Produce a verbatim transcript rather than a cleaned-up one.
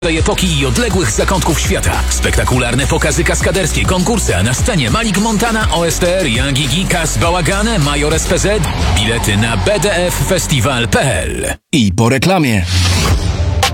epoki i odległych zakątków świata. Spektakularne pokazy kaskaderskie, konkursy, a na scenie Malik Montana, O S T R, Young Gigi, Kas Bałagane, Major S P Z. Bilety na b d f festival kropka p l. I po reklamie.